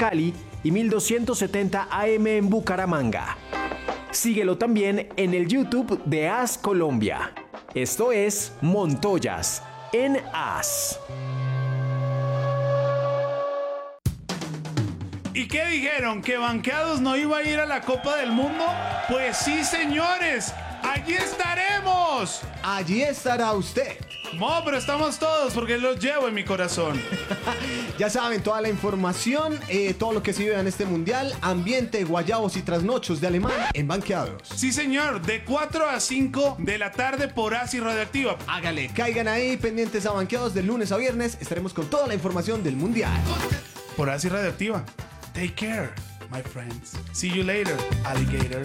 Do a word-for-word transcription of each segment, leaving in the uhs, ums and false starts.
Cali y mil doscientos setenta A M en Bucaramanga. Síguelo también en el YouTube de AS Colombia. Esto es Montoyas en AS. ¿Y qué dijeron? ¿Que Banqueados no iba a ir a la Copa del Mundo? Pues sí, señores, allí estaremos. Allí estará usted. No, pero estamos todos porque los llevo en mi corazón. Ya saben, toda la información, eh, todo lo que se vive en este mundial, ambiente, guayabos y trasnochos de Alemán en Banqueados. Sí, señor, de cuatro a cinco de la tarde por AS y Radioactiva. Hágale, caigan ahí pendientes a Banqueados de lunes a viernes. Estaremos con toda la información del mundial. Por AS y Radioactiva. Take care, my friends. See you later, alligator.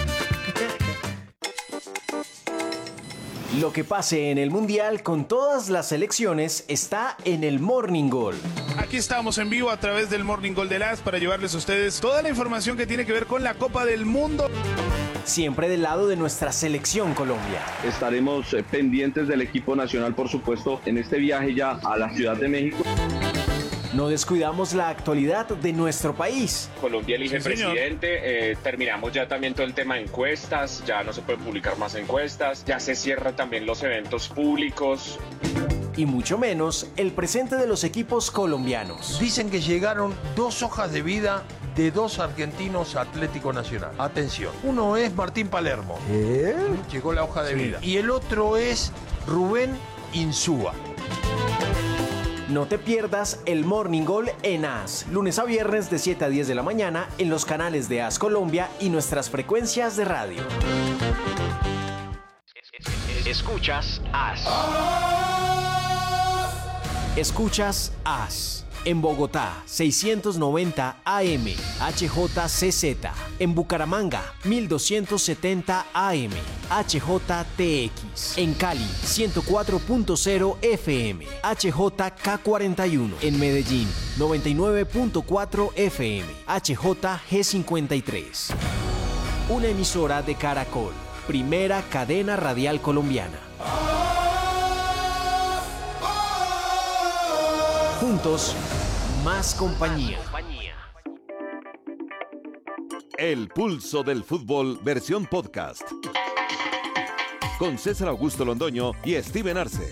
Lo que pase en el Mundial con todas las selecciones está en el Morning Goal. Aquí estamos en vivo a través del Morning Goal de las para llevarles a ustedes toda la información que tiene que ver con la Copa del Mundo. Siempre del lado de nuestra selección Colombia. Estaremos eh, pendientes del equipo nacional, por supuesto, en este viaje ya a la Ciudad de México. No descuidamos la actualidad de nuestro país. Colombia elige Sí, presidente, eh, terminamos ya también todo el tema de encuestas, ya no se pueden publicar más encuestas, ya se cierran también los eventos públicos. Y mucho menos el presente de los equipos colombianos. Dicen que llegaron dos hojas de vida de dos argentinos a Atlético Nacional. Atención, uno es Martín Palermo, ¿Eh? llegó la hoja de Sí. vida, y el otro es Rubén Insúa. No te pierdas el Morning Goal en AS, lunes a viernes de siete a diez de la mañana en los canales de AS Colombia y nuestras frecuencias de radio. Escuchas AS. Escuchas AS. En Bogotá, seiscientos noventa A M, H J C Z. En Bucaramanga, mil doscientos setenta A M, H J T X. En Cali, ciento cuatro punto cero F M, H J K cuarenta y uno. En Medellín, noventa y nueve punto cuatro F M, H J G cincuenta y tres. Una emisora de Caracol, primera cadena radial colombiana. Juntos, más compañía. El pulso del fútbol versión podcast. Con César Augusto Londoño y Steven Arce.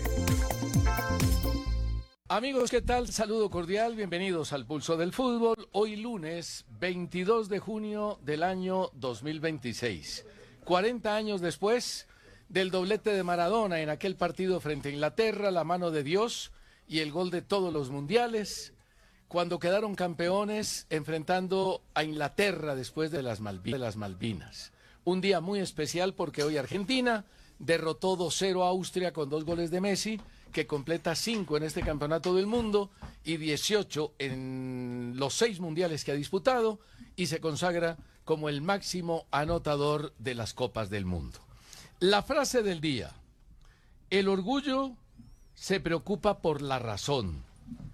Amigos, ¿qué tal? Saludo cordial, bienvenidos al Pulso del Fútbol. Hoy lunes veintidós de junio del año dos mil veintiséis. cuarenta años después del doblete de Maradona en aquel partido frente a Inglaterra, la mano de Dios y el gol de todos los mundiales, cuando quedaron campeones enfrentando a Inglaterra después de las, Malvi- de las Malvinas. Un día muy especial porque hoy Argentina derrotó dos cero a Austria con dos goles de Messi, que completa cinco en este campeonato del mundo y dieciocho en los seis mundiales que ha disputado y se consagra como el máximo anotador de las Copas del Mundo. La frase del día: el orgullo se preocupa por la razón,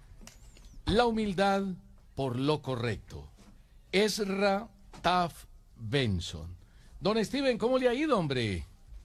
la humildad por lo correcto. Ezra Taft Benson. Don Steven, ¿cómo le ha ido, hombre?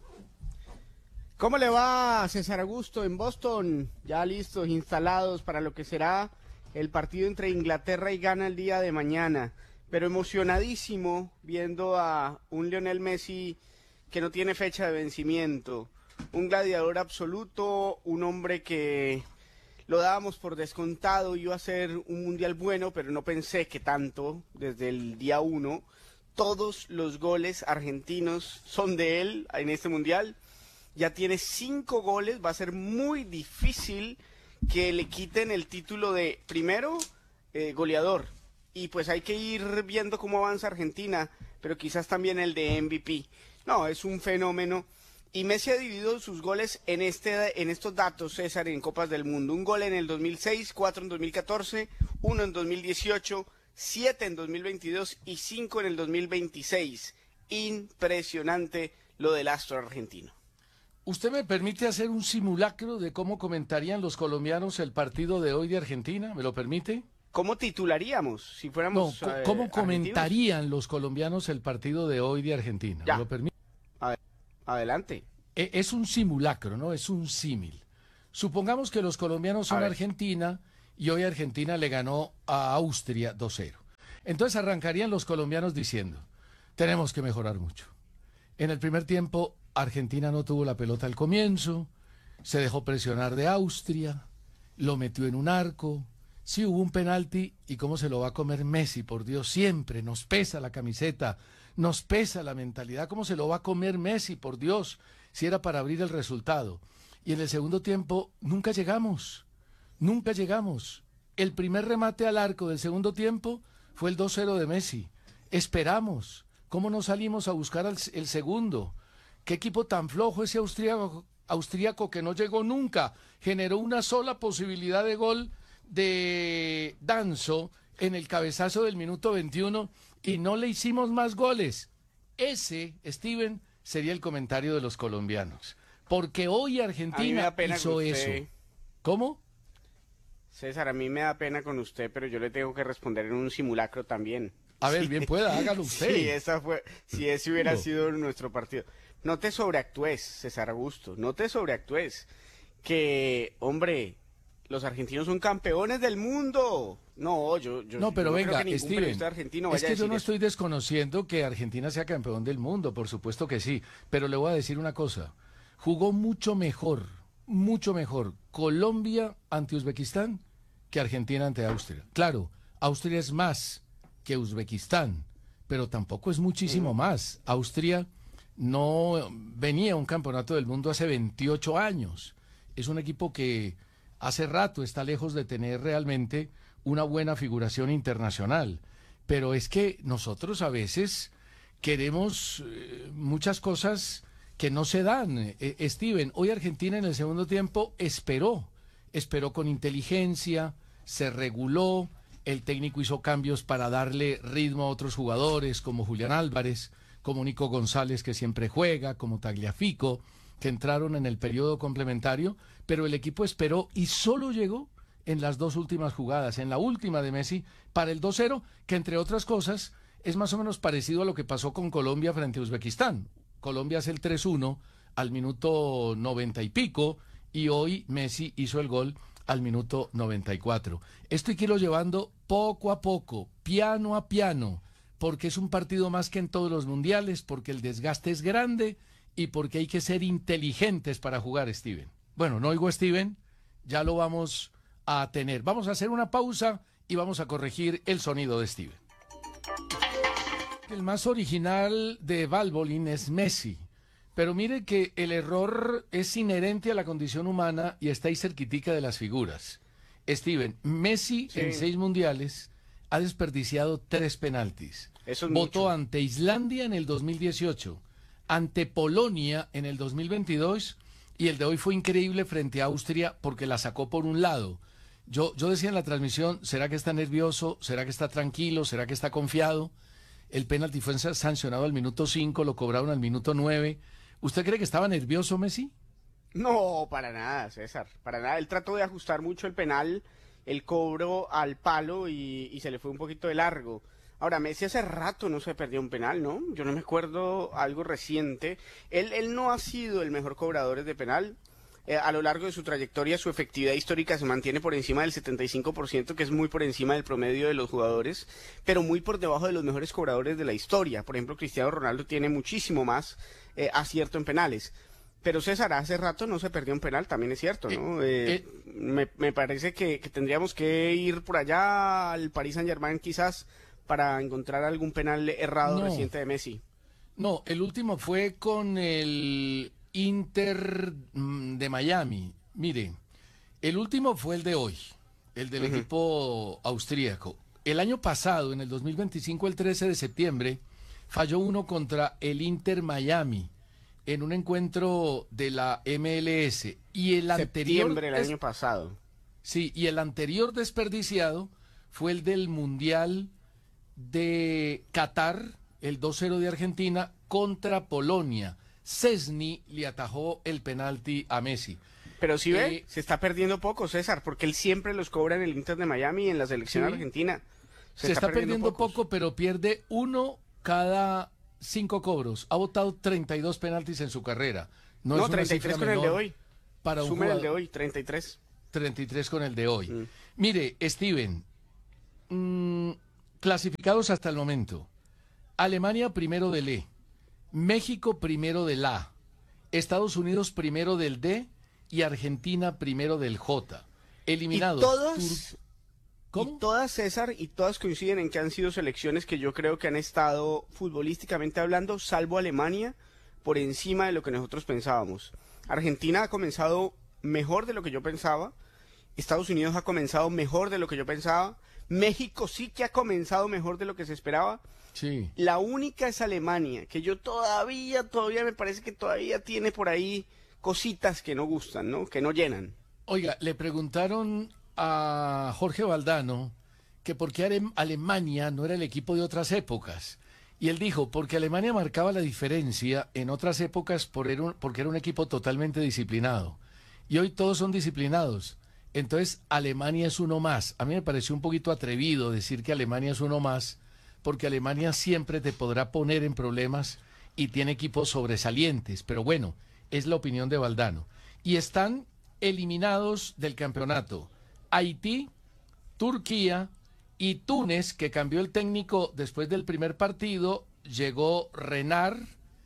¿Cómo le va, César Augusto, en Boston? Ya listos, instalados para lo que será el partido entre Inglaterra y Ghana el día de mañana. Pero emocionadísimo viendo a un Lionel Messi que no tiene fecha de vencimiento. Un gladiador absoluto, un hombre que lo dábamos por descontado, iba a ser un mundial bueno, pero no pensé que tanto desde el día uno. Todos los goles argentinos son de él en este mundial. Ya tiene cinco goles, va a ser muy difícil que le quiten el título de, primero, eh, goleador. Y pues hay que ir viendo cómo avanza Argentina, pero quizás también el de M V P. No, es un fenómeno. Y Messi ha dividido sus goles en, este, en estos datos, César, en Copas del Mundo. Un gol en el dos mil seis, cuatro en dos mil catorce, uno en dos mil dieciocho, siete en dos mil veintidós y cinco en el dos mil veintiséis. Impresionante lo del astro argentino. ¿Usted me permite hacer un simulacro de cómo comentarían los colombianos el partido de hoy de Argentina? ¿Me lo permite? ¿Cómo titularíamos si fuéramos No, eh, ¿cómo argentinos? comentarían los colombianos el partido de hoy de Argentina? Ya. ¿Me lo permite? Adelante. E- Es un simulacro, ¿no? Es un símil. Supongamos que los colombianos A son ver. Argentina y hoy Argentina le ganó a Austria dos cero. Entonces arrancarían los colombianos diciendo, tenemos que mejorar mucho. En el primer tiempo, Argentina no tuvo la pelota al comienzo, se dejó presionar de Austria, lo metió en un arco, sí hubo un penalti, y cómo se lo va a comer Messi, por Dios, siempre nos pesa la camiseta, nos pesa la mentalidad, cómo se lo va a comer Messi, por Dios, si era para abrir el resultado. Y en el segundo tiempo nunca llegamos, nunca llegamos. El primer remate al arco del segundo tiempo fue el dos cero de Messi. Esperamos. ¿Cómo no salimos a buscar el, el segundo? ¿Qué equipo tan flojo ese austríaco, austríaco que no llegó nunca? Generó una sola posibilidad de gol de Danzo en el cabezazo del minuto veintiuno y no le hicimos más goles. Ese, Steven, sería el comentario de los colombianos. Porque hoy Argentina hizo eso. ¿Cómo? César, a mí me da pena con usted, pero yo le tengo que responder en un simulacro también. A ver, sí. bien pueda, hágalo usted. Sí, esa fue, si ese hubiera no. sido nuestro partido. No te sobreactúes, César Augusto, no te sobreactúes. Que, hombre, los argentinos son campeones del mundo. No, yo, yo no, pero yo venga, creo que ningún Steven, periodista argentino vaya es que a decir yo no eso. estoy desconociendo que Argentina sea campeón del mundo, por supuesto que sí, pero le voy a decir una cosa, jugó mucho mejor, mucho mejor Colombia ante Uzbekistán que Argentina ante Austria. Claro, Austria es más que Uzbekistán, pero tampoco es muchísimo mm. más. Austria no venía a un campeonato del mundo hace veintiocho años. Es un equipo que hace rato está lejos de tener realmente una buena figuración internacional. Pero es que nosotros a veces queremos eh, muchas cosas que no se dan. Eh, Steven, hoy Argentina en el segundo tiempo esperó, esperó con inteligencia, se reguló, el técnico hizo cambios para darle ritmo a otros jugadores como Julián Álvarez, como Nico González que siempre juega, como Tagliafico, que entraron en el periodo complementario, pero el equipo esperó y solo llegó en las dos últimas jugadas, en la última de Messi, para el dos cero, que entre otras cosas es más o menos parecido a lo que pasó con Colombia frente a Uzbekistán. Colombia hace el tres uno al minuto noventa y pico, y hoy Messi hizo el gol al minuto noventa y cuatro. Esto hay que irlo llevando poco a poco, piano a piano, porque es un partido más que en todos los mundiales, porque el desgaste es grande y porque hay que ser inteligentes para jugar, Steven. Bueno, no oigo a Steven, ya lo vamos a tener. Vamos a hacer una pausa y vamos a corregir el sonido de Steven. El más original de Valvoline es Messi, pero mire que el error es inherente a la condición humana y está ahí cerquitica de las figuras. Steven, Messi sí. en seis mundiales ha desperdiciado tres penaltis. Eso es Votó mucho. ante Islandia en el dos mil dieciocho, ante Polonia en el dos mil veintidós, y el de hoy fue increíble frente a Austria porque la sacó por un lado. Yo, yo decía en la transmisión, ¿será que está nervioso? ¿Será que está tranquilo? ¿Será que está confiado? El penalti fue sancionado al minuto cinco, lo cobraron al minuto nueve. ¿Usted cree que estaba nervioso Messi? No, para nada, César, para nada. Él trató de ajustar mucho el penal, el cobro al palo y, y se le fue un poquito de largo. Ahora, Messi hace rato no se perdió un penal, ¿no? Yo no me acuerdo algo reciente. Él, él no ha sido el mejor cobrador de penal. Eh, a lo largo de su trayectoria, su efectividad histórica se mantiene por encima del setenta y cinco por ciento, que es muy por encima del promedio de los jugadores, pero muy por debajo de los mejores cobradores de la historia. Por ejemplo, Cristiano Ronaldo tiene muchísimo más eh, acierto en penales. Pero César, hace rato no se perdió un penal, también es cierto, ¿no? Eh, eh, me, me parece que, que tendríamos que ir por allá al Paris Saint-Germain quizás para encontrar algún penal errado no, reciente de Messi. No, el último fue con el Inter de Miami. Mire, el último fue el de hoy, el del uh-huh. equipo austríaco. El año pasado, en el dos mil veinticinco, el trece de septiembre, falló uno contra el Inter Miami en un encuentro de la M L S. Y el anterior... Septiembre del año pasado. Sí, y el anterior desperdiciado fue el del Mundial de Qatar, el dos cero de Argentina contra Polonia. Szczęsny le atajó el penalti a Messi. Pero si ve, eh, se está perdiendo poco, César, porque él siempre los cobra en el Inter de Miami y en la selección sí, argentina. Se, se está, está perdiendo, perdiendo poco, pero pierde uno cada cinco cobros. Ha votado treinta y dos penaltis en su carrera. No, no es treinta y tres con el de hoy. Para un Sumen el de hoy, treinta y tres. treinta y tres con el de hoy. Mm. Mire, Steven, mmm, clasificados hasta el momento. Alemania primero del E, México primero del A, Estados Unidos primero del D y Argentina primero del J. Eliminados. Y todas, Tur- ¿Cómo? y todas, César, y todas coinciden en que han sido selecciones que yo creo que han estado futbolísticamente hablando, salvo Alemania, por encima de lo que nosotros pensábamos. Argentina ha comenzado mejor de lo que yo pensaba, Estados Unidos ha comenzado mejor de lo que yo pensaba, México sí que ha comenzado mejor de lo que se esperaba. Sí. La única es Alemania, que yo todavía, todavía me parece que todavía tiene por ahí cositas que no gustan, ¿no? Que no llenan. Oiga, le preguntaron a Jorge Valdano que por qué Ale- Alemania no era el equipo de otras épocas. Y él dijo, porque Alemania marcaba la diferencia en otras épocas por era un- porque era un equipo totalmente disciplinado. Y hoy todos son disciplinados. Entonces, Alemania es uno más. A mí me pareció un poquito atrevido decir que Alemania es uno más, porque Alemania siempre te podrá poner en problemas y tiene equipos sobresalientes. Pero bueno, es la opinión de Valdano. Y están eliminados del campeonato Haití, Turquía y Túnez, que cambió el técnico después del primer partido. Llegó Renard,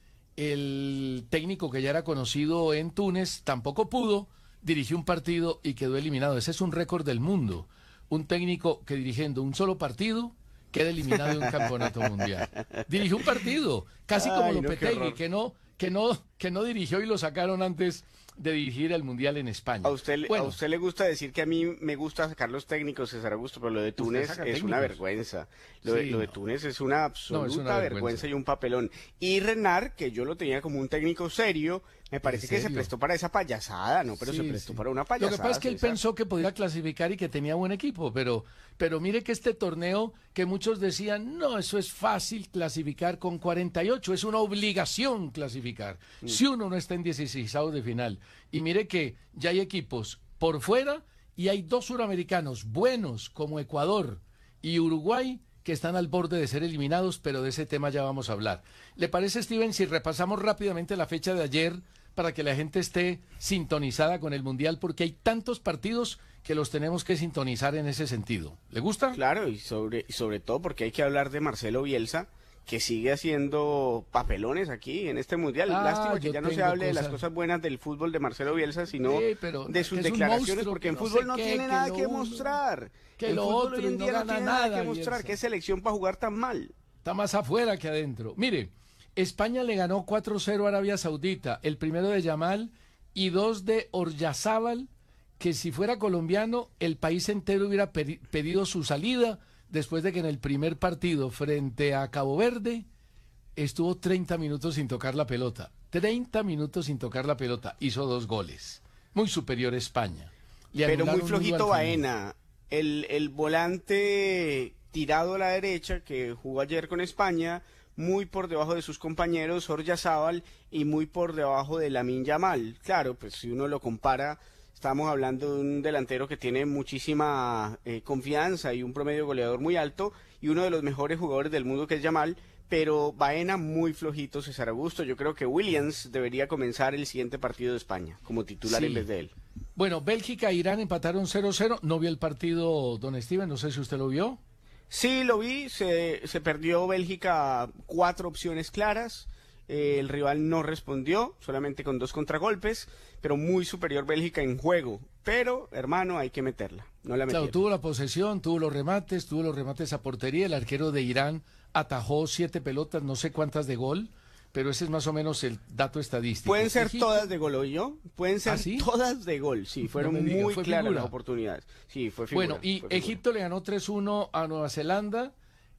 el técnico que ya era conocido en Túnez, tampoco pudo, dirigió un partido y quedó eliminado. Ese es un récord del mundo. Un técnico que dirigiendo un solo partido queda eliminado de un campeonato mundial. Dirigió un partido, casi como Ay, no, qué Lopetegui, horror. que no, que no, que no dirigió y lo sacaron antes de dirigir el mundial en España. A usted, Bueno, a usted le gusta decir que a mí me gusta sacar los técnicos, César Augusto, pero lo de Túnez saca es una técnicos. vergüenza. Lo, de, Sí, lo de no. Túnez es una absoluta No, es una vergüenza. vergüenza. y un papelón. Y Renard, que yo lo tenía como un técnico serio, me parece que se serio? prestó para esa payasada, ¿no? Pero se Sí, prestó sí. para una Lo payasada. que pasa es que él César. pensó que podía clasificar y que tenía buen equipo, pero, pero mire que este torneo que muchos decían, no, eso es fácil clasificar con cuarenta y ocho, es una obligación clasificar, Mm. si uno no está en dieciséis de final. Y mire que ya hay equipos por fuera y hay dos suramericanos buenos como Ecuador y Uruguay que están al borde de ser eliminados, pero de ese tema ya vamos a hablar. ¿Le parece, Steven, si repasamos rápidamente la fecha de ayer para que la gente esté sintonizada con el Mundial? Porque hay tantos partidos que los tenemos que sintonizar en ese sentido. ¿Le gusta? Claro, y sobre, y sobre todo porque hay que hablar de Marcelo Bielsa, que sigue haciendo papelones aquí en este mundial. Ah, Lástima que yo ya no se tengo hable de las cosas- cosas buenas del fútbol de Marcelo Bielsa, sino Sí, pero de sus que es un declaraciones, monstruo, porque que en no fútbol sé no qué, tiene que nada lo que uno, mostrar. que el lo fútbol otro, hoy en y no día no gana tiene nada, nada, que mostrar. Bielsa. ¿Qué selección para jugar tan mal? Está más afuera que adentro. Mire, España le ganó cuatro cero a Arabia Saudita, el primero de Yamal y dos de Oryazábal, que si fuera colombiano, el país entero hubiera pedi- pedido su salida después de que en el primer partido frente a Cabo Verde estuvo treinta minutos sin tocar la pelota. treinta minutos sin tocar la pelota. Hizo dos goles. Muy superior España. Le Pero muy anularon uno flojito al final. Baena. El, el volante tirado a la derecha que jugó ayer con España, muy por debajo de sus compañeros Oryazábal y muy por debajo de Lamine Yamal. Claro, pues si uno lo compara, estamos hablando de un delantero que tiene muchísima eh, confianza y un promedio goleador muy alto y uno de los mejores jugadores del mundo que es Yamal, pero Baena muy flojito, César Augusto. Yo creo que Williams debería comenzar el siguiente partido de España como titular Sí. en vez de él. Bueno, Bélgica e Irán empataron cero cero. No vio el partido, don Steven, no sé si usted lo vio. Sí, lo vi, se, se perdió Bélgica cuatro opciones claras, eh, el rival no respondió, solamente con dos contragolpes, pero muy superior Bélgica en juego, pero hermano, hay que meterla, no la Claro, metieron. tuvo la posesión, tuvo los remates, tuvo los remates a portería. El arquero de Irán atajó siete pelotas, no sé cuántas de gol, pero ese es más o menos el dato estadístico. Pueden ser Egipto- todas de gol, ¿oí yo? Pueden ser ¿Ah, sí? todas de gol, sí, fueron me diga, muy fue claras figura. las oportunidades. Sí, fue figura. Bueno, y fue figura. Egipto le ganó tres uno a Nueva Zelanda.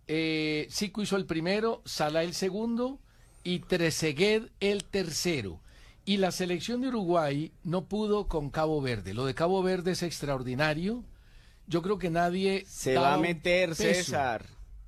Eh, Zico hizo el primero, Salah el segundo y Trezeguet el tercero. Y la selección de Uruguay no pudo con Cabo Verde. Lo de Cabo Verde es extraordinario. Yo creo que nadie Se daba va a un meter, peso. César.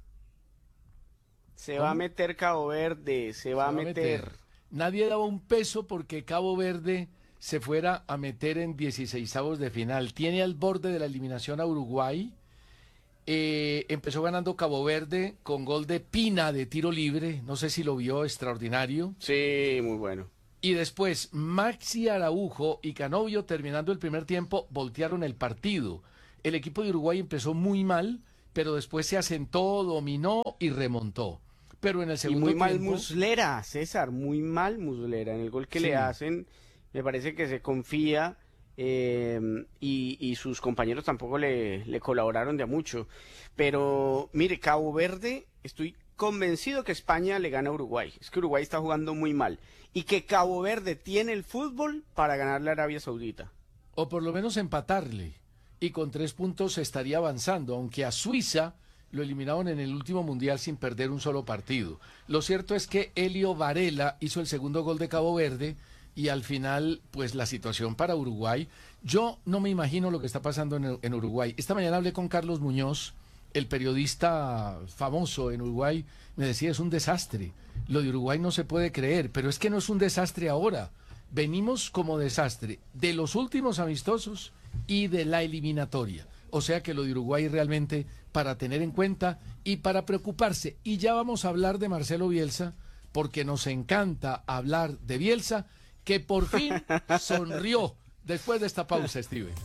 Se va a ¿Cómo? meter Cabo Verde, se va a meter. Nadie daba un peso porque Cabo Verde se fuera a meter en dieciseisavos de final. Tiene al borde de la eliminación a Uruguay. Eh, empezó ganando Cabo Verde con gol de Pina de tiro libre. No sé si lo vio, extraordinario. Sí, muy bueno. Y después Maxi Araujo y Canovio, terminando el primer tiempo, voltearon el partido. El equipo de Uruguay empezó muy mal pero después se asentó, dominó y remontó. Pero en el Y segundo muy mal tiempo... Muslera, César, muy mal Muslera. En el gol que Sí. le hacen, me parece que se confía eh, y, y sus compañeros tampoco le, le colaboraron de a mucho. Pero mire, Cabo Verde, estoy convencido que España le gana a Uruguay. Es que Uruguay está jugando muy mal. Y que Cabo Verde tiene el fútbol para ganarle a Arabia Saudita. O por lo menos empatarle. Y con tres puntos se estaría avanzando, aunque a Suiza lo eliminaron en el último mundial sin perder un solo partido. Lo cierto es que Elio Varela hizo el segundo gol de Cabo Verde y al final, pues la situación para Uruguay, yo no me imagino lo que está pasando en, en Uruguay. Esta mañana hablé con Carlos Muñoz, el periodista famoso en Uruguay, me decía, es un desastre. Lo de Uruguay no se puede creer, pero es que no es un desastre ahora. Venimos como desastre de los últimos amistosos y de la eliminatoria. O sea que lo de Uruguay realmente para tener en cuenta y para preocuparse. Y ya vamos a hablar de Marcelo Bielsa, porque nos encanta hablar de Bielsa, que por fin sonrió después de esta pausa, Steven.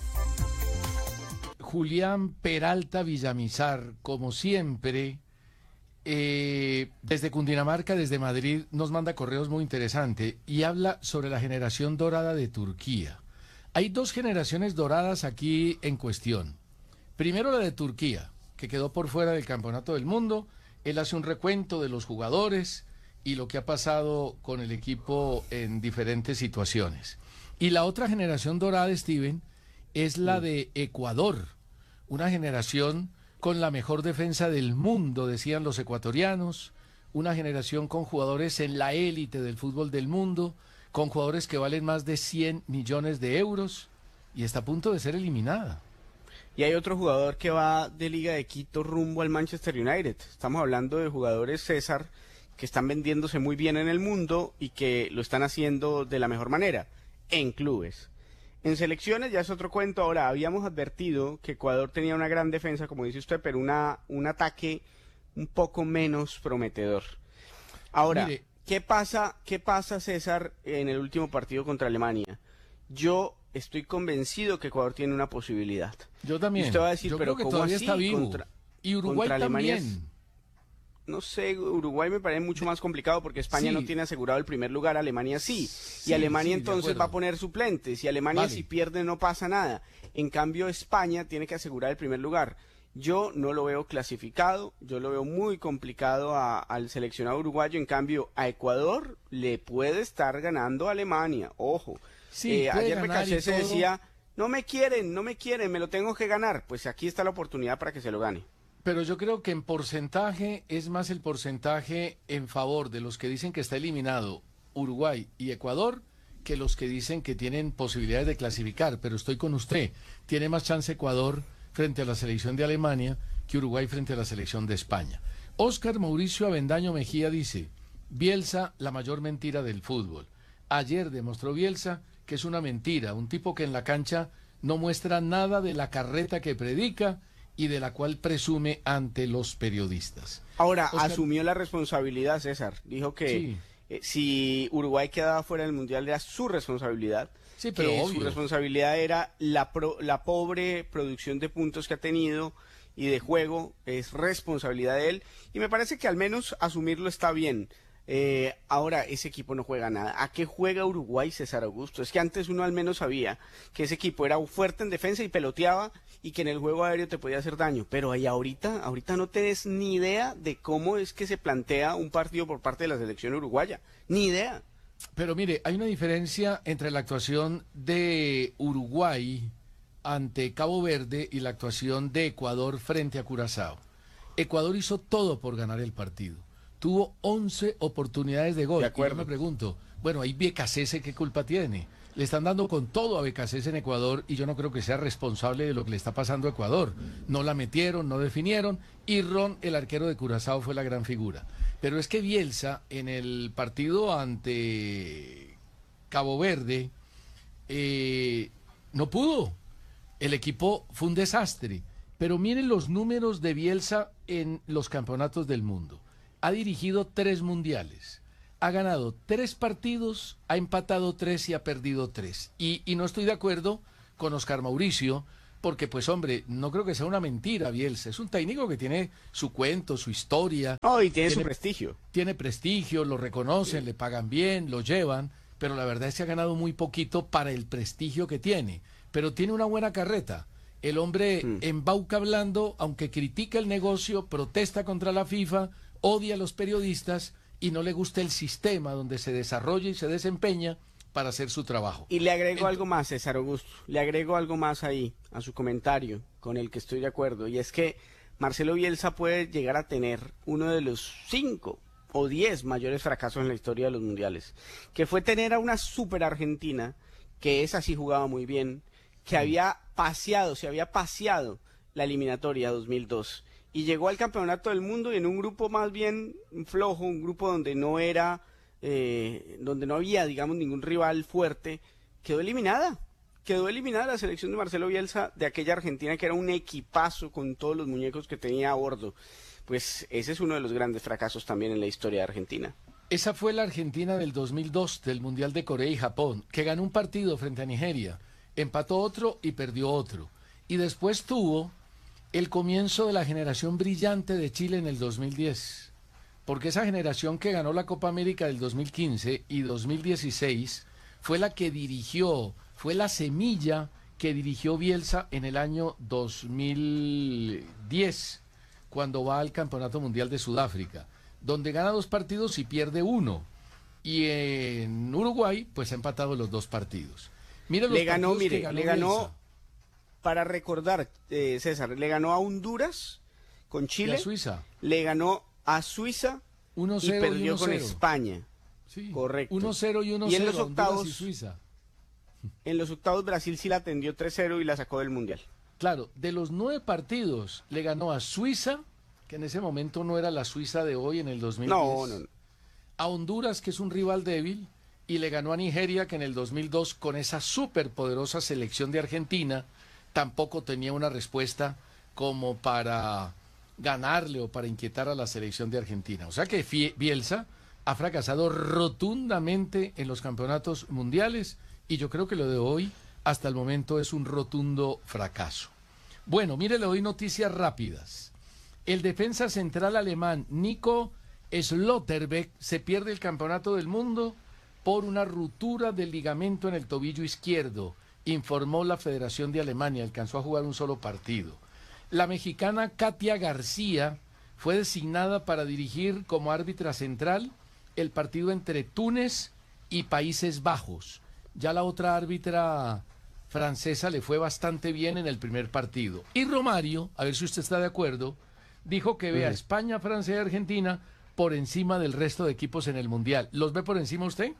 Julián Peralta Villamizar, como siempre, eh, desde Cundinamarca, desde Madrid, nos manda correos muy interesantes y habla sobre la generación dorada de Turquía. Hay dos generaciones doradas aquí en cuestión. Primero la de Turquía, que quedó por fuera del Campeonato del Mundo. Él hace un recuento de los jugadores y lo que ha pasado con el equipo en diferentes situaciones. Y la otra generación dorada, Steven, es la de Ecuador, una generación con la mejor defensa del mundo, decían los ecuatorianos, una generación con jugadores en la élite del fútbol del mundo, con jugadores que valen más de cien millones de euros, y está a punto de ser eliminada. Y hay otro jugador que va de Liga de Quito rumbo al Manchester United. Estamos hablando de jugadores, César, que están vendiéndose muy bien en el mundo y que lo están haciendo de la mejor manera, en clubes. En selecciones ya es otro cuento. Ahora, habíamos advertido que Ecuador tenía una gran defensa, como dice usted, pero una, un ataque un poco menos prometedor. Ahora, Mire, ¿qué pasa, qué pasa, César, en el último partido contra Alemania? Yo estoy convencido que Ecuador tiene una posibilidad. Yo también. Y usted va a decir, Yo pero creo que ¿cómo todavía así? está vivo. Contra- y Uruguay contra Alemania también. es- No sé, Uruguay me parece mucho más complicado porque España Sí. no tiene asegurado el primer lugar, Alemania sí. Sí, Y Alemania sí, de entonces acuerdo. va a poner suplentes. Y Alemania Vale. si pierde no pasa nada. En cambio España tiene que asegurar el primer lugar. Yo no lo veo clasificado, yo lo veo muy complicado a- al seleccionado uruguayo. En cambio a Ecuador le puede estar ganando a Alemania. Ojo. Sí, Eh, puede ayer ganar y Becachese se todo. decía, no me quieren, no me quieren, me lo tengo que ganar. Pues aquí está la oportunidad para que se lo gane. Pero yo creo que en porcentaje es más el porcentaje en favor de los que dicen que está eliminado Uruguay y Ecuador que los que dicen que tienen posibilidades de clasificar. Pero estoy con usted. Tiene más chance Ecuador frente a la selección de Alemania que Uruguay frente a la selección de España. Óscar Mauricio Avendaño Mejía dice, Bielsa, la mayor mentira del fútbol. Ayer demostró Bielsa que es una mentira, un tipo que en la cancha no muestra nada de la carreta que predica y de la cual presume ante los periodistas. Ahora, Oscar- asumió la responsabilidad, César. Dijo que Sí. eh, si Uruguay quedaba fuera del Mundial era su responsabilidad. Sí, pero que obvio. su responsabilidad era la, pro- la pobre producción de puntos que ha tenido y de juego. Es responsabilidad de él. Y me parece que al menos asumirlo está bien. Eh, ahora, ese equipo no juega nada. ¿A qué juega Uruguay, César Augusto? Es que antes uno al menos sabía que ese equipo era fuerte en defensa y peloteaba y que en el juego aéreo te podía hacer daño. Pero ahí ahorita, ahorita no tenés ni idea de cómo es que se plantea un partido por parte de la selección uruguaya. Ni idea. Pero mire, hay una diferencia entre la actuación de Uruguay ante Cabo Verde y la actuación de Ecuador frente a Curazao. Ecuador hizo todo por ganar el partido. Tuvo once oportunidades de gol. De Y yo acuerdo. me pregunto, bueno, ahí Becasese, ¿qué culpa tiene? Le están dando con todo a Becasese en Ecuador y yo no creo que sea responsable de lo que le está pasando a Ecuador. No la metieron, no definieron y Ron, el arquero de Curazao, fue la gran figura. Pero es que Bielsa, en el partido ante Cabo Verde, eh, no pudo. El equipo fue un desastre. Pero miren los números de Bielsa en los campeonatos del mundo. Ha dirigido tres mundiales, ha ganado tres partidos, ha empatado tres y ha perdido tres. Y, y no estoy de acuerdo con Oscar Mauricio, porque pues hombre, no creo que sea una mentira Bielsa, es un técnico que tiene su cuento, su historia. No, y tiene, tiene su prestigio. Tiene prestigio, lo reconocen, sí. Le pagan bien, lo llevan, pero la verdad es que ha ganado muy poquito para el prestigio que tiene, pero tiene una buena carreta. El hombre mm. embauca hablando, aunque critica el negocio, protesta contra la FIFA, odia a los periodistas y no le gusta el sistema donde se desarrolla y se desempeña para hacer su trabajo. Y le agrego Entonces, algo más, César Augusto, le agrego algo más ahí a su comentario con el que estoy de acuerdo, y es que Marcelo Bielsa puede llegar a tener uno de los cinco o diez mayores fracasos en la historia de los mundiales, que fue tener a una super Argentina, que esa sí jugaba muy bien, que mm. había paseado, se había paseado la eliminatoria dos mil dos, y llegó al campeonato del mundo y en un grupo más bien flojo, un grupo donde no era... Eh, donde no había, digamos, ningún rival fuerte, quedó eliminada. Quedó eliminada la selección de Marcelo Bielsa de aquella Argentina que era un equipazo con todos los muñecos que tenía a bordo. Pues ese es uno de los grandes fracasos también en la historia de Argentina. Esa fue la Argentina del dos mil dos, del Mundial de Corea y Japón, que ganó un partido frente a Nigeria, empató otro y perdió otro. Y después tuvo el comienzo de la generación brillante de Chile en el dos mil diez. Porque esa generación que ganó la Copa América del dos mil quince y dos mil dieciséis fue la que dirigió, fue la semilla que dirigió Bielsa en el año dos mil diez, cuando va al Campeonato Mundial de Sudáfrica, donde gana dos partidos y pierde uno. Y en Uruguay, pues ha empatado los dos partidos. Mira los le ganó, partidos mire, que ganó le ganó, Bielsa. Para recordar, eh, César, le ganó a Honduras con Chile, y a Suiza. Le ganó a Suiza uno cero y perdió y uno con cero. España. Sí, correcto. uno cero y uno cero. Y en los octavos, y Suiza. En los octavos Brasil sí la atendió tres cero y la sacó del Mundial. Claro, de los nueve partidos le ganó a Suiza, que en ese momento no era la Suiza de hoy en el dos mil diez. No, no, no. A Honduras, que es un rival débil, y le ganó a Nigeria, que en el dos mil dos, con esa superpoderosa selección de Argentina, tampoco tenía una respuesta como para ganarle o para inquietar a la selección de Argentina. O sea que Bielsa ha fracasado rotundamente en los campeonatos mundiales y yo creo que lo de hoy hasta el momento es un rotundo fracaso. Bueno, mire, le doy noticias rápidas. El defensa central alemán Nico Schlotterbeck se pierde el campeonato del mundo por una ruptura del ligamento en el tobillo izquierdo, informó la Federación de Alemania. Alcanzó a jugar un solo partido. La mexicana Katia García fue designada para dirigir como árbitra central el partido entre Túnez y Países Bajos. Ya la otra árbitra francesa le fue bastante bien en el primer partido. Y Romario, a ver si usted está de acuerdo, dijo que ve a España, Francia y Argentina por encima del resto de equipos en el Mundial. ¿Los ve por encima usted?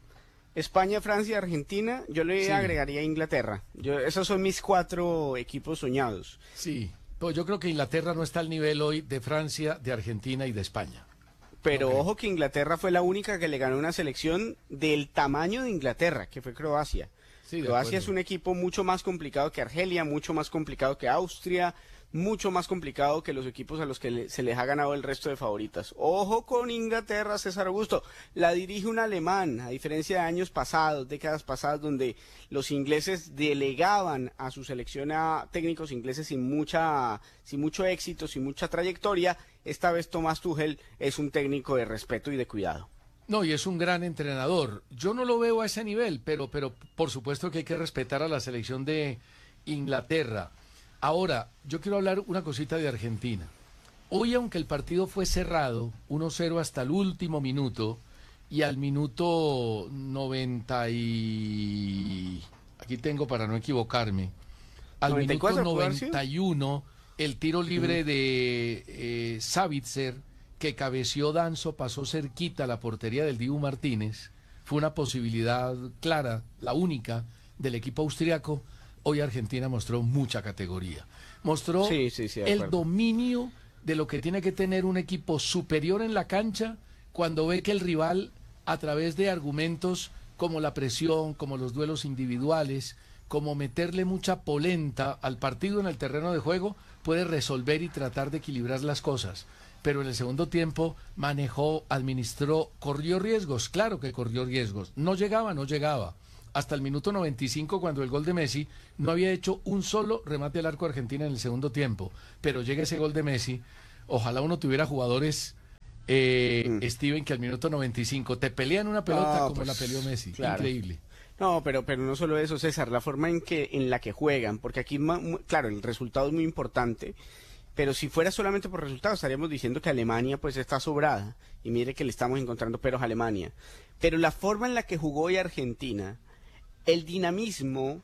España, Francia y Argentina, yo le sí. agregaría a Inglaterra. Yo, esos son mis cuatro equipos soñados. Sí, pues yo creo que Inglaterra no está al nivel hoy de Francia, de Argentina y de España. Pero okay. ojo que Inglaterra fue la única que le ganó una selección del tamaño de Inglaterra, que fue Croacia. Sí, Croacia es un equipo mucho más complicado que Argelia, mucho más complicado que Austria, mucho más complicado que los equipos a los que le, se les ha ganado el resto de favoritas. Ojo con Inglaterra, César Augusto. La dirige un alemán, a diferencia de años pasados, décadas pasadas, donde los ingleses delegaban a su selección a técnicos ingleses sin mucha, sin mucho éxito, sin mucha trayectoria. Esta vez Thomas Tuchel es un técnico de respeto y de cuidado. No, y es un gran entrenador. Yo no lo veo a ese nivel, pero, pero por supuesto que hay que respetar a la selección de Inglaterra. Ahora, yo quiero hablar una cosita de Argentina. Hoy, aunque el partido fue cerrado, uno cero hasta el último minuto, y al minuto noventa y... aquí tengo para no equivocarme, al minuto noventa y uno, el tiro libre uh-huh. de eh, Savitzer, que cabeció Danzo, pasó cerquita a la portería del Dibu Martínez, fue una posibilidad clara, la única, del equipo austriaco. Hoy Argentina mostró mucha categoría. Mostró sí, sí, sí, el dominio de lo que tiene que tener un equipo superior en la cancha cuando ve que el rival, a través de argumentos como la presión, como los duelos individuales, como meterle mucha polenta al partido en el terreno de juego, puede resolver y tratar de equilibrar las cosas. Pero en el segundo tiempo manejó, administró, corrió riesgos, claro que corrió riesgos. No llegaba, no llegaba. hasta el minuto noventa y cinco, cuando el gol de Messi, no había hecho un solo remate al arco de Argentina en el segundo tiempo. Pero llega ese gol de Messi, ojalá uno tuviera jugadores, eh, mm. Steven, que al minuto noventa y cinco te pelean una pelota no, como pues, la peleó Messi. Claro. Increíble. No, pero, pero no solo eso, César, la forma en, que, en la que juegan, porque aquí, claro, el resultado es muy importante, pero si fuera solamente por resultados estaríamos diciendo que Alemania pues está sobrada, y mire que le estamos encontrando peros a Alemania. Pero la forma en la que jugó hoy Argentina, el dinamismo,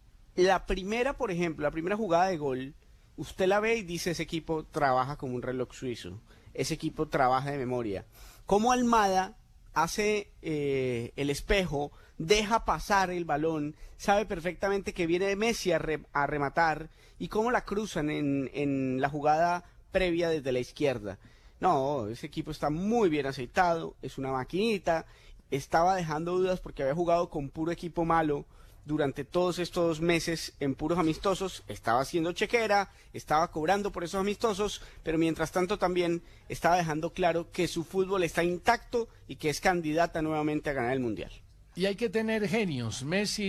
la primera, por ejemplo, la primera jugada de gol, usted la ve y dice, ese equipo trabaja como un reloj suizo, ese equipo trabaja de memoria. Como Almada hace eh, el espejo, deja pasar el balón, sabe perfectamente que viene Messi a, re, a rematar, y cómo la cruzan en, en la jugada previa desde la izquierda. No, ese equipo está muy bien aceitado, es una maquinita, estaba dejando dudas porque había jugado con puro equipo malo durante todos estos meses en puros amistosos, estaba haciendo chequera, estaba cobrando por esos amistosos, pero mientras tanto también estaba dejando claro que su fútbol está intacto y que es candidata nuevamente a ganar el Mundial. Y hay que tener genios. Messi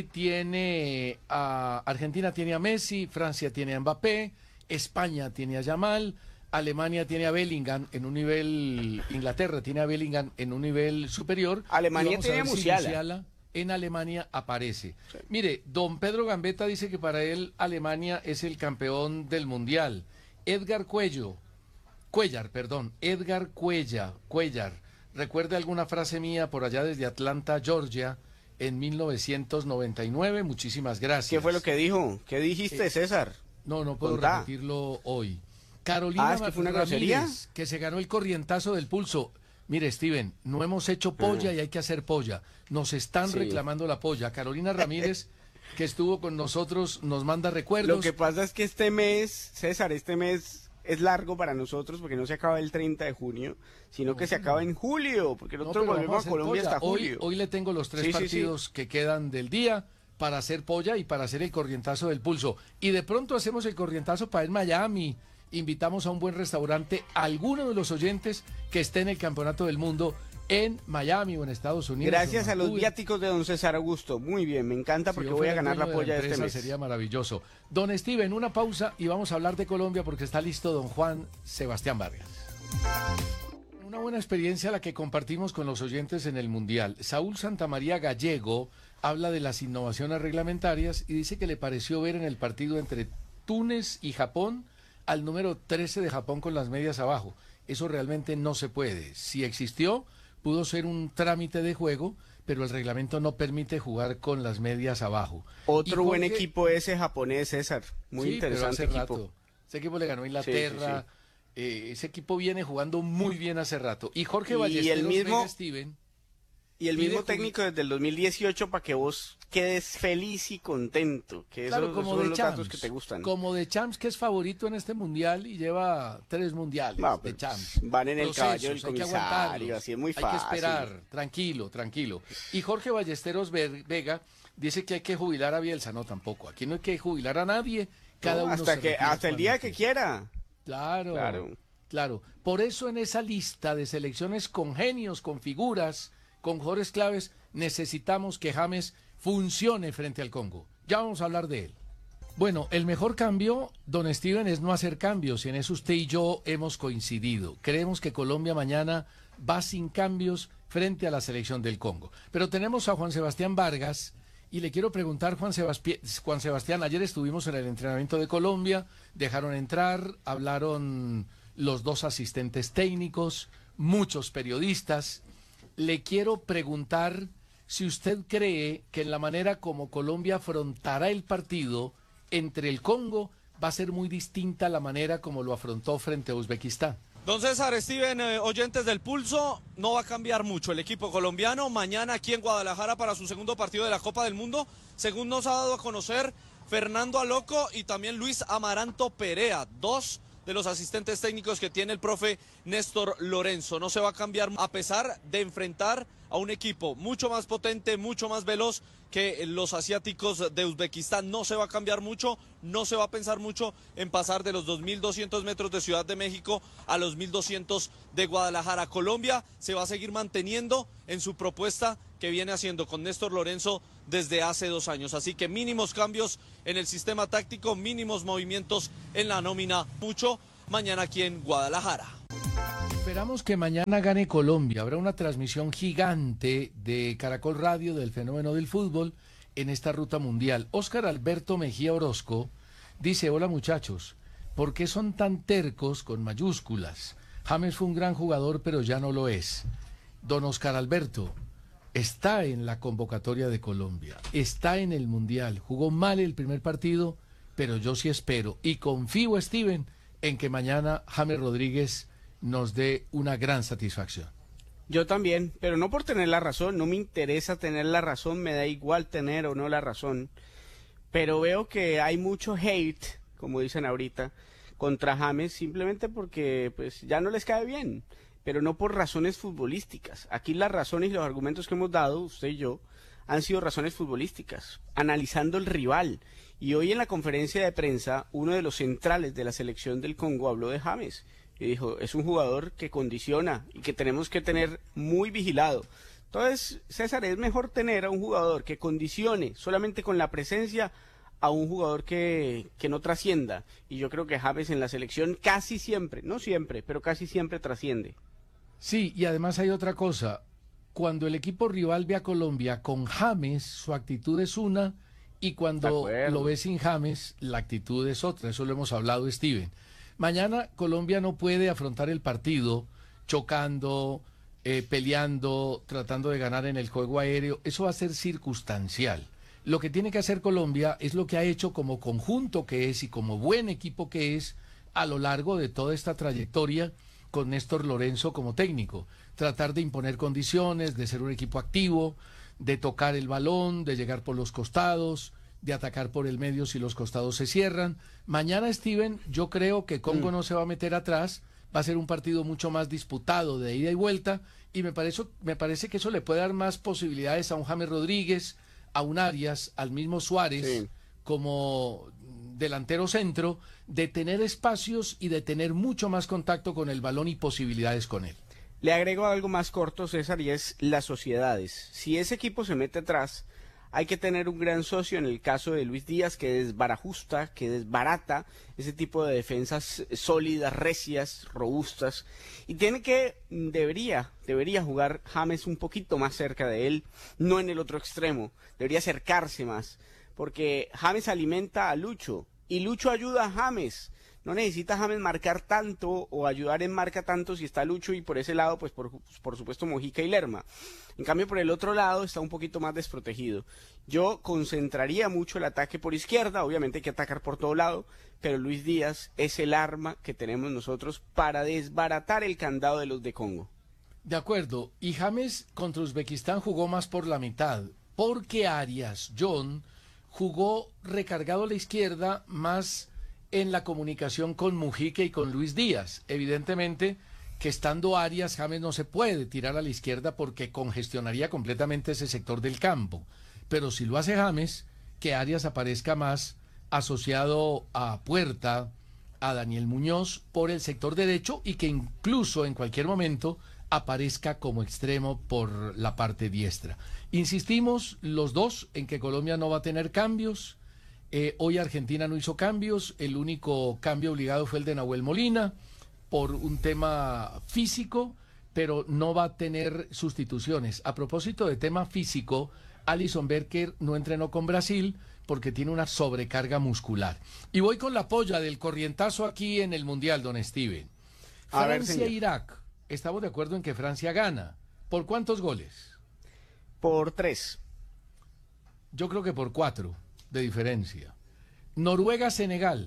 tiene a Argentina tiene a Messi, Francia tiene a Mbappé, España tiene a Yamal, Alemania tiene a Bellingham en un nivel, Inglaterra tiene a Bellingham en un nivel superior. Alemania tiene a Musiala. Si Musiala en Alemania aparece. Sí. Mire, don Pedro Gambetta dice que para él Alemania es el campeón del Mundial. Edgar Cuello, Cuellar, perdón, Edgar Cuellar, Cuellar. Recuerde alguna frase mía por allá desde Atlanta, Georgia, en mil novecientos noventa y nueve. Muchísimas gracias. ¿Qué fue lo que dijo? ¿Qué dijiste, eh, César? No, no puedo Contá. repetirlo hoy. Carolina ah, ¿es que fue una grosería? Que se ganó el corrientazo del pulso. Mire, Steven, no hemos hecho polla y hay que hacer polla. Nos están sí. reclamando la polla. Carolina Ramírez, que estuvo con nosotros, nos manda recuerdos. Lo que pasa es que este mes, César, este mes es largo para nosotros porque no se acaba el treinta de junio, sino no, que se acaba en julio, porque nosotros no, volvemos a, a Colombia polla. hasta julio. Hoy, hoy le tengo los tres sí, partidos sí, sí. que quedan del día para hacer polla y para hacer el corrientazo del pulso. Y de pronto hacemos el corrientazo para ir a Miami. Invitamos a un buen restaurante a alguno de los oyentes que esté en el Campeonato del Mundo en Miami o en Estados Unidos. Gracias a los viáticos de don César Augusto. Muy bien, me encanta porque si voy a ganar la polla de, de este mes. Sería maravilloso. Don Steven, una pausa y vamos a hablar de Colombia porque está listo don Juan Sebastián Vargas. Una buena experiencia la que compartimos con los oyentes en el Mundial. Saúl Santamaría Gallego habla de las innovaciones reglamentarias y dice que le pareció ver en el partido entre Túnez y Japón al número trece de Japón con las medias abajo. Eso realmente no se puede. Si existió, pudo ser un trámite de juego, pero el reglamento no permite jugar con las medias abajo. Otro Jorge, buen equipo ese japonés, César. Muy sí, interesante pero hace equipo. Rato. Ese equipo le ganó a Inglaterra. Sí, sí, sí. Eh, ese equipo viene jugando muy bien hace rato. Y Jorge Ballesteros, y el mismo Vega Steven, y el mismo técnico desde el dos mil dieciocho para que vos quedes feliz y contento, que claro, esos, como esos son de los Champs, datos que te gustan. Como de Champs, que es favorito en este mundial y lleva tres mundiales no, de Champs. Van en el Procesos, caballo del comisario, así es muy fácil. Hay que esperar, tranquilo, tranquilo. Y Jorge Ballesteros Vega dice que hay que jubilar a Bielsa. No, tampoco. Aquí no hay que jubilar a nadie. Cada no, uno hasta se que hasta el día que quiera. Claro, claro, claro. Por eso en esa lista de selecciones con genios, con figuras, con jugadores claves, necesitamos que James funcione frente al Congo. Ya vamos a hablar de él. Bueno, el mejor cambio, don Steven, es no hacer cambios, y en eso usted y yo hemos coincidido. Creemos que Colombia mañana va sin cambios frente a la selección del Congo. Pero tenemos a Juan Sebastián Vargas, y le quiero preguntar, Juan, Sebaspi- Juan Sebastián, ayer estuvimos en el entrenamiento de Colombia, dejaron entrar, hablaron los dos asistentes técnicos, muchos periodistas. Le quiero preguntar si usted cree que en la manera como Colombia afrontará el partido entre el Congo va a ser muy distinta a la manera como lo afrontó frente a Uzbekistán. Don César, Steven, eh, oyentes del Pulso, no va a cambiar mucho el equipo colombiano mañana aquí en Guadalajara para su segundo partido de la Copa del Mundo, según nos ha dado a conocer Fernando Aloco y también Luis Amaranto Perea, dos de los asistentes técnicos que tiene el profe Néstor Lorenzo. No se va a cambiar a pesar de enfrentar a un equipo mucho más potente, mucho más veloz que los asiáticos de Uzbekistán. No se va a cambiar mucho, no se va a pensar mucho en pasar de los dos mil doscientos metros de Ciudad de México a los mil doscientos de Guadalajara. Colombia se va a seguir manteniendo en su propuesta que viene haciendo con Néstor Lorenzo desde hace dos años. Así que mínimos cambios en el sistema táctico, mínimos movimientos en la nómina, mucho mañana aquí en Guadalajara. Esperamos que mañana gane Colombia. Habrá una transmisión gigante de Caracol Radio del fenómeno del fútbol en esta ruta mundial. Óscar Alberto Mejía Orozco dice: hola muchachos, ¿por qué son tan tercos con mayúsculas? James fue un gran jugador, pero ya no lo es. Don Óscar Alberto está en la convocatoria de Colombia, está en el Mundial, jugó mal el primer partido, pero yo sí espero y confío, Steven, en que mañana James Rodríguez nos dé una gran satisfacción. Yo también, pero no por tener la razón, no me interesa tener la razón, me da igual tener o no la razón, pero veo que hay mucho hate, como dicen ahorita, contra James simplemente porque pues ya no les cae bien, pero no por razones futbolísticas. Aquí las razones y los argumentos que hemos dado, usted y yo, han sido razones futbolísticas, analizando el rival. Y hoy en la conferencia de prensa, uno de los centrales de la selección del Congo habló de James y dijo, es un jugador que condiciona y que tenemos que tener muy vigilado. Entonces, César, es mejor tener a un jugador que condicione solamente con la presencia a un jugador que, que no trascienda. Y yo creo que James en la selección casi siempre, no siempre, pero casi siempre trasciende. Sí, y además hay otra cosa. Cuando el equipo rival ve a Colombia con James, su actitud es una, y cuando lo ve sin James, la actitud es otra. Eso lo hemos hablado, Steven. Mañana Colombia no puede afrontar el partido chocando, eh, peleando, tratando de ganar en el juego aéreo. Eso va a ser circunstancial. Lo que tiene que hacer Colombia es lo que ha hecho como conjunto que es y como buen equipo que es a lo largo de toda esta trayectoria con Néstor Lorenzo como técnico. Tratar de imponer condiciones, de ser un equipo activo, de tocar el balón, de llegar por los costados, de atacar por el medio si los costados se cierran. Mañana, Steven, yo creo que Congo mm. no se va a meter atrás, va a ser un partido mucho más disputado de ida y vuelta, y me parece, me parece que eso le puede dar más posibilidades a un James Rodríguez, a un Arias, al mismo Suárez, sí, como delantero centro, de tener espacios y de tener mucho más contacto con el balón y posibilidades con él. Le agrego algo más corto, César, y es las sociedades. Si ese equipo se mete atrás, hay que tener un gran socio en el caso de Luis Díaz, que desbarajusta, que desbarata ese tipo de defensas sólidas, recias, robustas. Y tiene que, debería, debería jugar James un poquito más cerca de él, no en el otro extremo. Debería acercarse más, porque James alimenta a Lucho, y Lucho ayuda a James. No necesita James marcar tanto o ayudar en marca tanto si está Lucho, y por ese lado, pues por, por supuesto Mojica y Lerma. En cambio, por el otro lado está un poquito más desprotegido. Yo concentraría mucho el ataque por izquierda, obviamente hay que atacar por todo lado, pero Luis Díaz es el arma que tenemos nosotros para desbaratar el candado de los de Congo. De acuerdo, y James contra Uzbekistán jugó más por la mitad, porque Arias, John, jugó recargado a la izquierda más en la comunicación con Mujica y con Luis Díaz. Evidentemente que estando Arias, James no se puede tirar a la izquierda porque congestionaría completamente ese sector del campo. Pero si lo hace James, que Arias aparezca más asociado a Puerta, a Daniel Muñoz por el sector derecho, y que incluso en cualquier momento aparezca como extremo por la parte diestra. Insistimos los dos en que Colombia no va a tener cambios. Eh, hoy Argentina no hizo cambios, el único cambio obligado fue el de Nahuel Molina por un tema físico, pero no va a tener sustituciones. A propósito de tema físico, Alison Becker no entrenó con Brasil porque tiene una sobrecarga muscular. Y voy con la polla del corrientazo aquí en el Mundial, don Steven. Francia-Irak, estamos de acuerdo en que Francia gana. ¿Por cuántos goles? Por tres. Yo creo que por cuatro de diferencia. Noruega-Senegal.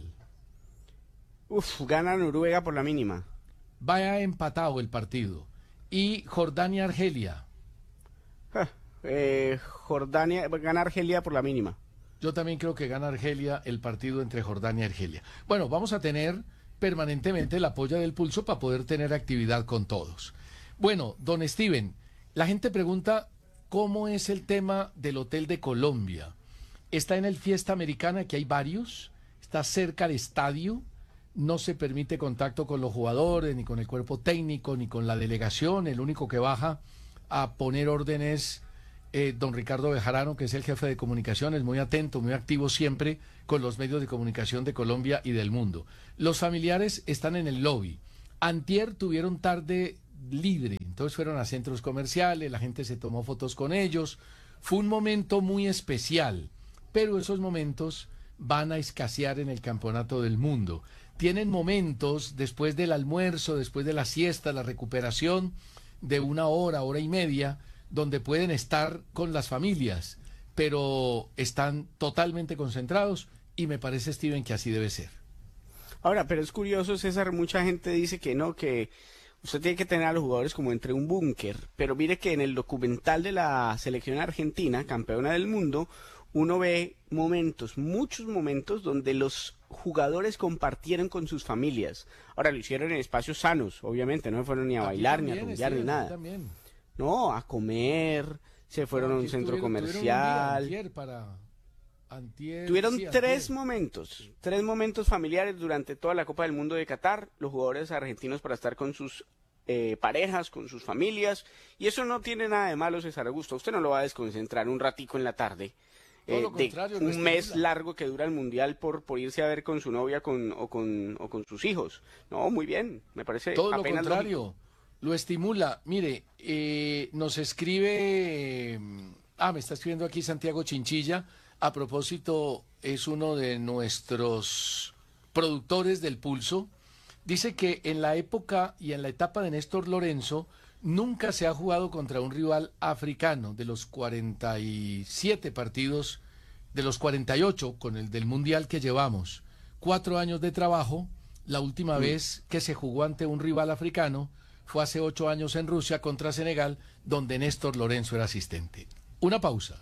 Uf, gana Noruega por la mínima. Vaya empatado el partido. Y Jordania-Argelia. Ah, eh, Jordania, gana Argelia por la mínima. Yo también creo que gana Argelia el partido entre Jordania y Argelia. Bueno, vamos a tener permanentemente la polla del pulso para poder tener actividad con todos. Bueno, don Steven, la gente pregunta cómo es el tema del Hotel de Colombia. Está en el Fiesta Americana, que hay varios, está cerca al estadio, no se permite contacto con los jugadores, ni con el cuerpo técnico, ni con la delegación. El único que baja a poner órdenes eh, don Ricardo Bejarano, que es el jefe de comunicaciones, muy atento, muy activo siempre con los medios de comunicación de Colombia y del mundo. Los familiares están en el lobby. Antier tuvieron tarde libre, entonces fueron a centros comerciales, la gente se tomó fotos con ellos. Fue un momento muy especial, pero esos momentos van a escasear en el Campeonato del Mundo. Tienen momentos después del almuerzo, después de la siesta, la recuperación de una hora, hora y media, donde pueden estar con las familias, pero están totalmente concentrados y me parece, Steven, que así debe ser. Ahora, pero es curioso, César, mucha gente dice que no, que usted tiene que tener a los jugadores como entre un búnker, pero mire que en el documental de la selección argentina, campeona del mundo, uno ve momentos, muchos momentos donde los jugadores compartieron con sus familias. Ahora lo hicieron en espacios sanos, obviamente, no fueron ni a bailar, ni a rumbear, ni nada. No, a comer, se fueron a un centro comercial. Antier para... Antier, Tuvieron sí, tres antier. momentos, tres momentos familiares durante toda la Copa del Mundo de Qatar, los jugadores argentinos para estar con sus eh, parejas, con sus familias, y eso no tiene nada de malo, César Augusto. Usted no lo va a desconcentrar un ratico en la tarde. Eh, de un mes largo que dura el mundial por, por irse a ver con su novia con, o, con, o con sus hijos. No, muy bien, me parece todo lo apenas contrario, lógico. Lo estimula. Mire, eh, nos escribe, ah, me está escribiendo aquí Santiago Chinchilla, a propósito, es uno de nuestros productores del Pulso, dice que en la época y en la etapa de Néstor Lorenzo, nunca se ha jugado contra un rival africano. De los cuarenta y siete partidos, de los cuarenta y ocho con el del Mundial que llevamos, cuatro años de trabajo, la última mm. vez que se jugó ante un rival africano fue hace ocho años en Rusia contra Senegal, donde Néstor Lorenzo era asistente. Una pausa.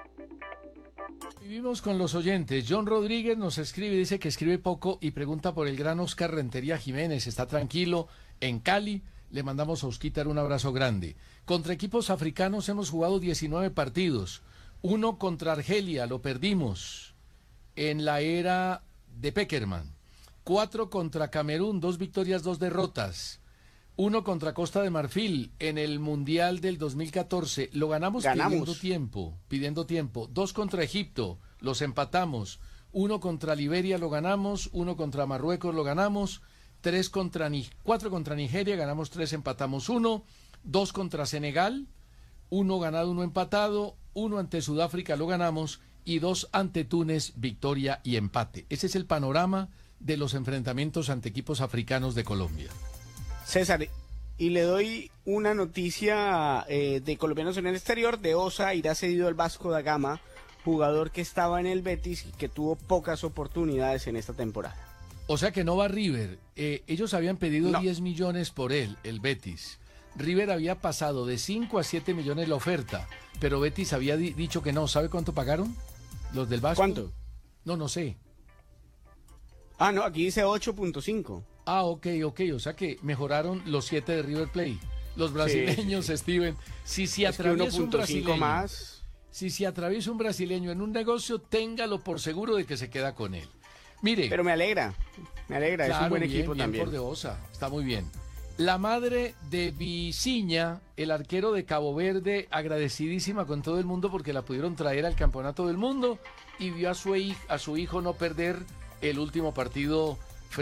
Vivimos con los oyentes. John Rodríguez nos escribe, dice que escribe poco y pregunta por el gran Oscar Rentería Jiménez. Está tranquilo en Cali. Le mandamos a Osquitar un abrazo grande. Contra equipos africanos hemos jugado diecinueve partidos. Uno contra Argelia, lo perdimos en la era de Peckerman. Cuatro contra Camerún, dos victorias, dos derrotas. Uno contra Costa de Marfil en el Mundial del dos mil catorce. Lo ganamos, ganamos. pidiendo tiempo, pidiendo tiempo. Dos contra Egipto, los empatamos. Uno contra Liberia, lo ganamos. Uno contra Marruecos, lo ganamos. Tres contra Ni cuatro contra Nigeria, ganamos tres, empatamos uno. Dos contra Senegal, uno ganado, uno empatado. Uno ante Sudáfrica, lo ganamos. Y dos ante Túnez, victoria y empate. Ese es el panorama de los enfrentamientos ante equipos africanos de Colombia. César, y le doy una noticia eh, de colombianos en el exterior. De Osa irá cedido al Vasco da Gama, jugador que estaba en el Betis y que tuvo pocas oportunidades en esta temporada. O sea que no va River. Eh, ellos habían pedido no. diez millones por él, el Betis. River había pasado de cinco a siete millones la oferta, pero Betis había di dicho que no. ¿Sabe cuánto pagaron los del Vasco? ¿Cuánto? No, no sé. Ah, no, aquí dice ocho punto cinco. Ah, ok, ok, o sea que mejoraron los siete de River Plate. Los brasileños, sí, sí, sí. Steven, si se atraviesa un brasileño más. Si se atraviesa un brasileño en un negocio, téngalo por seguro de que se queda con él. Mire. Pero me alegra, me alegra, claro, es un buen bien, equipo bien también. Por de Osa, está muy bien. La madre de Viciña, el arquero de Cabo Verde, agradecidísima con todo el mundo porque la pudieron traer al Campeonato del Mundo y vio a su, a su hijo no perder el último partido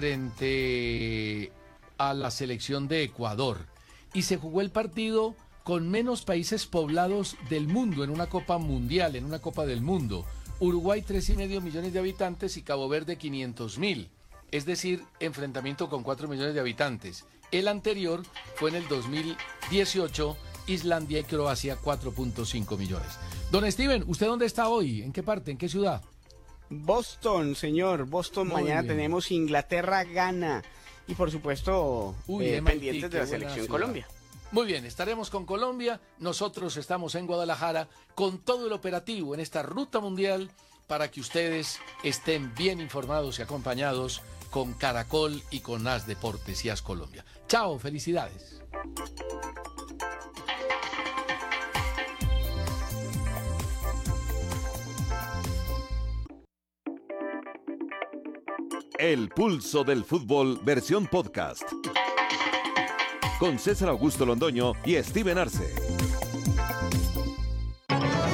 frente a la selección de Ecuador. Y se jugó el partido con menos países poblados del mundo en una Copa Mundial, en una Copa del Mundo. Uruguay tres y medio millones de habitantes y Cabo Verde quinientos mil. Es decir, enfrentamiento con cuatro millones de habitantes. El anterior fue en el dos mil dieciocho, Islandia y Croacia, cuatro punto cinco millones. Don Steven, ¿usted dónde está hoy? ¿En qué parte? ¿En qué ciudad? Boston, señor. Boston, muy mañana bien. Tenemos Inglaterra-Ghana. Y por supuesto, Uy, eh, pendientes de la selección ciudad. Colombia. Muy bien, estaremos con Colombia. Nosotros estamos en Guadalajara con todo el operativo en esta ruta mundial para que ustedes estén bien informados y acompañados con Caracol y con As Deportes y As Colombia. Chao, felicidades. El pulso del fútbol versión podcast. Con César Augusto Londoño y Steven Arce.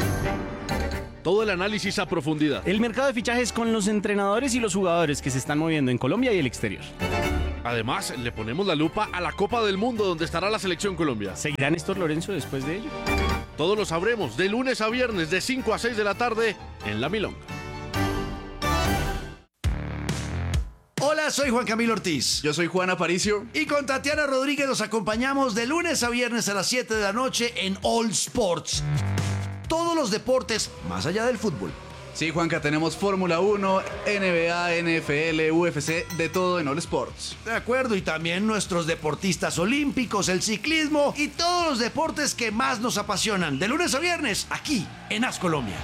todo el análisis a profundidad. El mercado de fichajes con los entrenadores y los jugadores que se están moviendo en Colombia y el exterior. Además, le ponemos la lupa a la Copa del Mundo, donde estará la Selección Colombia. ¿Seguirá Néstor Lorenzo después de ello? Todo lo sabremos de lunes a viernes de cinco a seis de la tarde en La Milonga. Hola, soy Juan Camilo Ortiz. Yo soy Juan Aparicio. Y con Tatiana Rodríguez nos acompañamos de lunes a viernes a las siete de la noche en All Sports. Todos los deportes más allá del fútbol. Sí, Juanca, tenemos Fórmula uno, N B A, N F L, U F C, de todo en All Sports. De acuerdo, y también nuestros deportistas olímpicos, el ciclismo y todos los deportes que más nos apasionan. De lunes a viernes, aquí en As Colombia.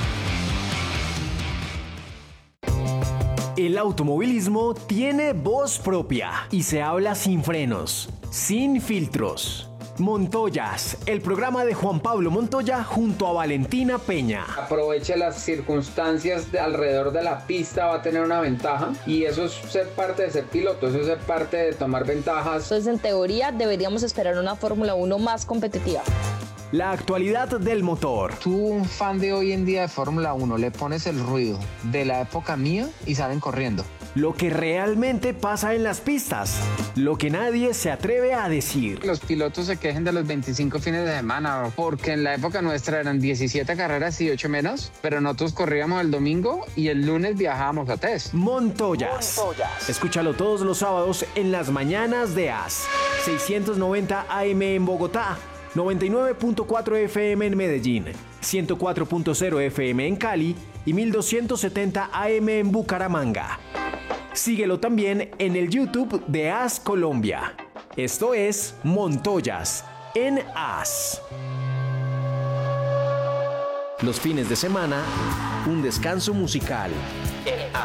El automovilismo tiene voz propia y se habla sin frenos, sin filtros. Montoyas, el programa de Juan Pablo Montoya junto a Valentina Peña. Aproveche las circunstancias de alrededor de la pista, va a tener una ventaja y eso es ser parte de ser piloto, eso es ser parte de tomar ventajas. Entonces, en teoría, deberíamos esperar una Fórmula uno más competitiva. La actualidad del motor. Tú, un fan de hoy en día de Fórmula uno, le pones el ruido de la época mía y salen corriendo. Lo que realmente pasa en las pistas. Lo que nadie se atreve a decir. Los pilotos se quejen de los veinticinco fines de semana, porque en la época nuestra eran diecisiete carreras y ocho menos, pero nosotros corríamos el domingo y el lunes viajábamos a test. Montoyas. Montoyas. Escúchalo todos los sábados en las mañanas de As. seiscientos noventa A M en Bogotá. noventa y nueve punto cuatro F M en Medellín, ciento cuatro punto cero F M en Cali y mil doscientos setenta A M en Bucaramanga. Síguelo también en el YouTube de As Colombia. Esto es Montoyas en As. Los fines de semana, un descanso musical en As.